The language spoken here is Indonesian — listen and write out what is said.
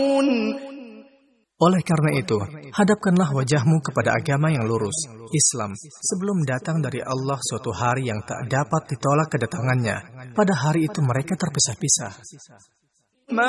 Oleh karena itu, hadapkanlah wajahmu kepada agama yang lurus, Islam, sebelum datang dari Allah suatu hari yang tak dapat ditolak kedatangannya. Pada hari itu mereka terpisah-pisah.